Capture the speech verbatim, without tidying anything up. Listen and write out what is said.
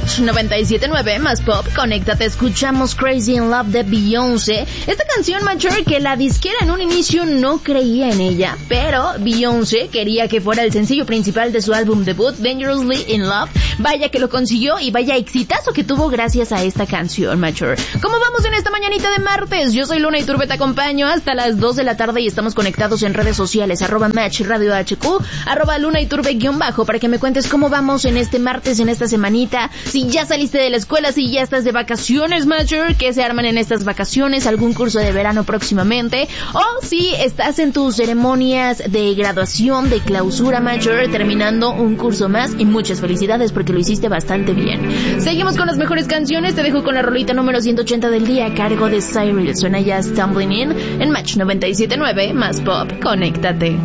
Match noventa y siete punto nueve más pop, conéctate, escuchamos Crazy in Love de Beyoncé. Esta canción, Mature, que la disquera en un inicio no creía en ella, pero Beyoncé quería que fuera el sencillo principal de su álbum debut, Dangerously in Love. Vaya que lo consiguió y vaya exitazo que tuvo gracias a esta canción, Mature. ¿Cómo vamos en esta mañanita de martes? Yo soy Luna Iturbe, te acompaño hasta las dos de la tarde y estamos conectados en redes sociales, arroba Match Radio H Q, arroba Luna Iturbe guión bajo, para que me cuentes cómo vamos en este martes, en esta semanita. Si ya saliste de la escuela, si ya estás de vacaciones, Mature, ¿qué se arman en estas vacaciones? ¿Algún curso de verano próximamente? O si estás en tus ceremonias de graduación, de clausura, Mature, terminando un curso más, y muchas felicidades porque lo hiciste bastante bien. Seguimos con las mejores canciones, te dejo con la rolita número ciento ochenta del día a cargo de Cyril. Suena ya Stumbling In en Match noventa y siete punto nueve más pop, conéctate.